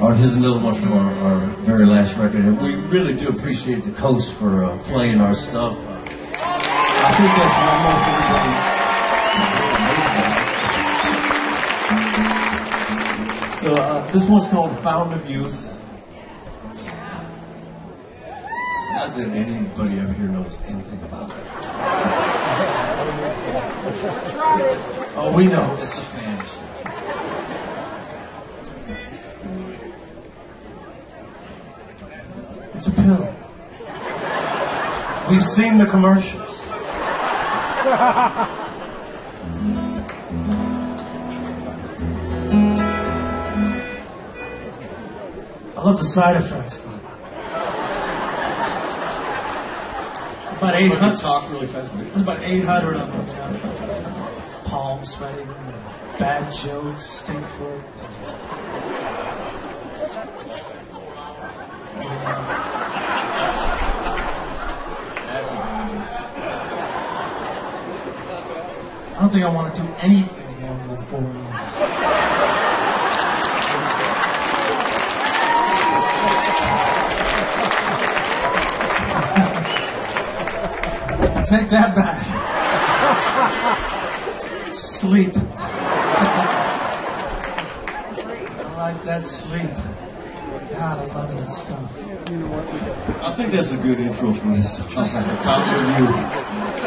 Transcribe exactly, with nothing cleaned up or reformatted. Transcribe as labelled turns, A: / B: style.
A: Or here's another one from our, our very last record. And we really do appreciate the Coast for uh, playing our stuff. Uh, I think that's almost everybody. So uh, this one's called Fountain of Youth. Not that anybody up here knows anything about it. Oh, we know. It's a fantasy. It's a pill. We've seen the commercials. I love the side effects, though. About eight hundred. Talk really fast. About eight hundred of them. You know. Palm sweating, bad jokes, stink foot. I don't think I want to do anything more than four hours. I take that back. Sleep. I like that sleep. God, I love that stuff. I think that's a good intro for this song. Fountain of Youth.